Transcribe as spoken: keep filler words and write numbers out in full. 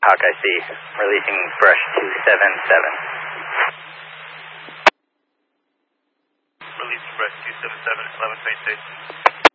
Hawkeye C, releasing brush two seven seven. Releasing brush two seven seven, eleven space station.